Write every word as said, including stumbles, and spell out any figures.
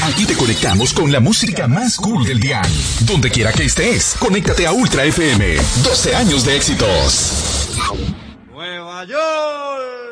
Aquí te conectamos con la música más cool del día. Donde quiera que estés, conéctate a Ultra F M. doce años de éxitos. Nueva York.